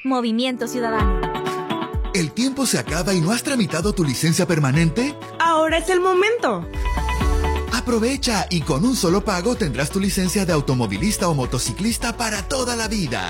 Movimiento Ciudadano. ¿El tiempo se acaba y no has tramitado tu licencia permanente? ¡Ahora es el momento! Aprovecha y con un solo pago tendrás tu licencia de automovilista o motociclista para toda la vida.